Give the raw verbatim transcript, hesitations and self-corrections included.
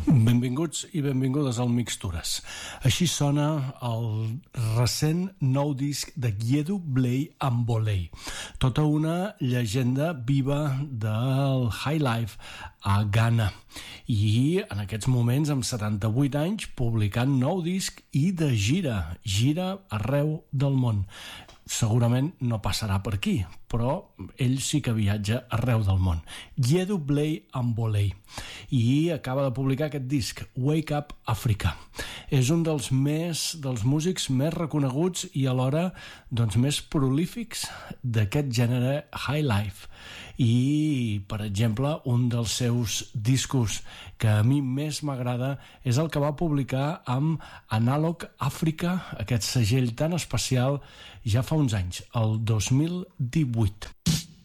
Benvinguts i benvingudes al Mixtures. Així sona el recent nou disc de Yedu Blay Ambolei, tota una llegenda viva del high life a Ghana, i en aquests moments amb setanta-vuit anys publicant nou disc i de gira, gira arreu del món. Segurament no passarà per aquí, però ell sí que viatja arreu del món. Yedu Blay Ambolei, i acaba de publicar aquest disc, Wake Up Africa. És un dels més dels músics més reconeguts i alhora doncs, més prolífics d'aquest gènere high life. I, per exemple, un dels seus discos que a mi més m'agrada és el que va publicar amb Analog Africa, aquest segell tan especial, ja fa uns anys, el dos mil divuit.